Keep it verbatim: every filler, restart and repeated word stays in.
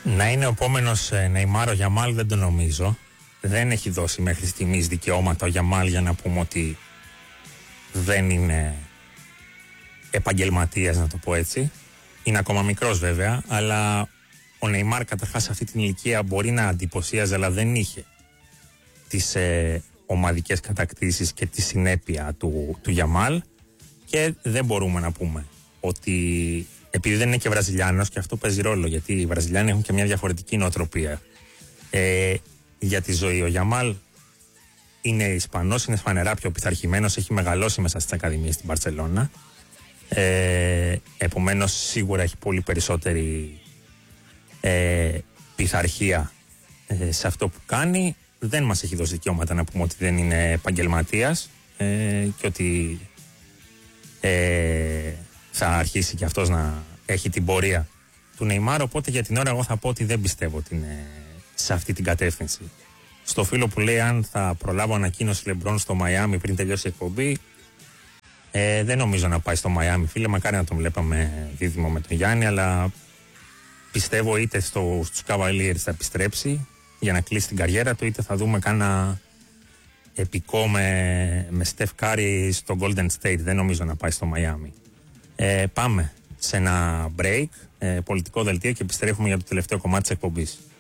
Να είναι ο επόμενος Νεϊμάρ ο Γιαμάλ δεν το νομίζω. Δεν έχει δώσει μέχρι στιγμής δικαιώματα ο Γιαμάλ για να πούμε ότι δεν είναι επαγγελματίας, να το πω έτσι. Είναι ακόμα μικρός βέβαια, αλλά ο Νεϊμάρ καταρχάς σε αυτή την ηλικία μπορεί να εντυπωσίαζε, αλλά δεν είχε τις ε, ομαδικές κατακτήσεις και τη συνέπεια του, του Γιαμάλ, και δεν μπορούμε να πούμε ότι επειδή δεν είναι και Βραζιλιάνος, και αυτό παίζει ρόλο, γιατί οι Βραζιλιάνοι έχουν και μια διαφορετική νοοτροπία ε, για τη ζωή. Ο Γιαμάλ είναι Ισπανός, είναι φανερά πιο πειθαρχημένος, έχει μεγαλώσει μέσα στις ακαδημίες στην Μπαρσελόνα. Ε, επομένως σίγουρα έχει πολύ περισσότερη ε, πειθαρχία ε, σε αυτό που κάνει. Δεν μας έχει δώσει δικαιώματα να πούμε ότι δεν είναι επαγγελματίας ε, και ότι ε, θα αρχίσει και αυτός να έχει την πορεία του Νεϊμάρ. Οπότε για την ώρα εγώ θα πω ότι δεν πιστεύω ότι είναι σε αυτή την κατεύθυνση. Στο φίλο που λέει αν θα προλάβω ανακοίνωση Λεμπρόν στο Μαϊάμι πριν τελειώσει η εκπομπή, ε, δεν νομίζω να πάει στο Μαϊάμι, φίλε. Μακάρι να τον βλέπαμε δίδυμο με τον Γιάννη, αλλά πιστεύω είτε στο, στους Cavaliers θα επιστρέψει για να κλείσει την καριέρα του, είτε θα δούμε κάνα επικό με, με Steph Curry στο Golden State. Δεν νομίζω να πάει στο Μαϊάμι. Ε, πάμε σε ένα break, ε, πολιτικό δελτίο, και επιστρέφουμε για το τελευταίο κομμάτι της εκπομπής.